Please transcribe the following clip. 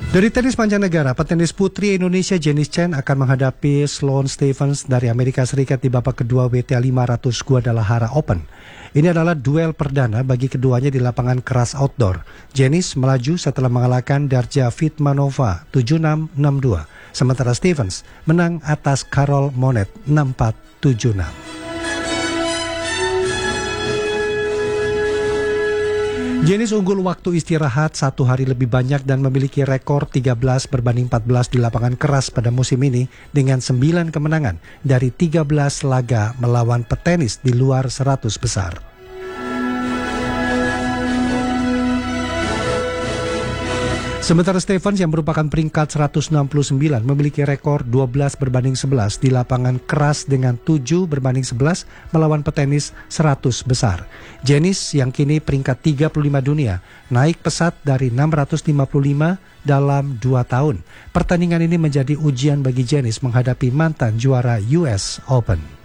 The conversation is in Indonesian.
Dari tenis mancanegara, petenis putri Indonesia Janice Chen akan menghadapi Sloane Stephens dari Amerika Serikat di babak kedua WTA 500 Guadalajara Open. Ini adalah duel perdana bagi keduanya di lapangan keras outdoor. Janice melaju setelah mengalahkan Darja Fitmanova 7-6, 6-2. Sementara Stephens menang atas Carol Monet 6-4, 7-6. Janice unggul waktu istirahat 1 hari lebih banyak dan memiliki rekor 13-14 di lapangan keras pada musim ini dengan 9 kemenangan dari 13 laga melawan petenis di luar 100 besar. Sementara Stephens yang merupakan peringkat 169 memiliki rekor 12-11 di lapangan keras dengan 7-11 melawan petenis 100 besar. Janice yang kini peringkat 35 dunia naik pesat dari 655 dalam 2 tahun. Pertandingan ini menjadi ujian bagi Janice menghadapi mantan juara US Open.